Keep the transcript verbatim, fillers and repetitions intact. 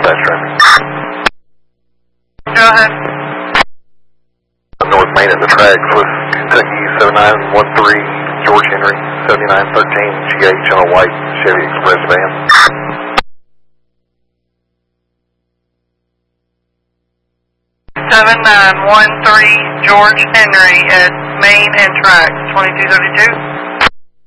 dispatch traffic. Go ahead. North Main at the tracks with Kentucky seven nine one three, George Henry, seventy-nine thirteen, G H on a white Chevy Express van. seven nine one three, George Henry at Main and Tracks, twenty-two thirty-two.